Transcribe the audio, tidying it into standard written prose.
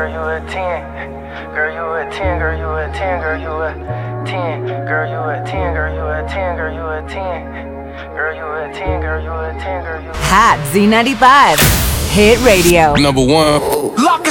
girl, you a 10. Girl, you a 10, girl, you a 10, girl, you a 10. Girl, you a 10, girl, you a 10, girl, you a 10. Girl, you a 10, girl, you a 10, girl, you a 10. Hot Z95. Hit Radio. Number one. Lock